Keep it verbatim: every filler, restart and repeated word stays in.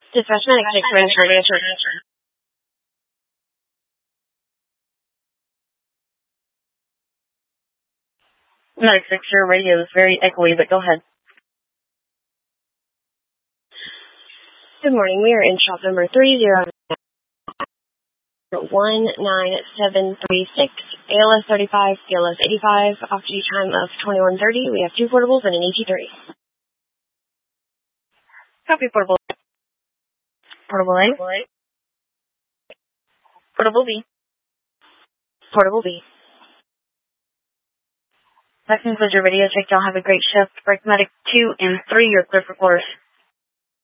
Dispatch medic six, ready for answer. Medic six, your radio is very echoey, but go ahead. Good morning. We are in shop number three zero one nine seven three six, A L S thirty-five, C L S eighty-five, off-duty time of twenty-one thirty. We have two portables and an E T three. Copy, portable. Portable A. Portable B. Portable B. That concludes your video check. Y'all have a great shift. Break medic two and three, you're clear for course.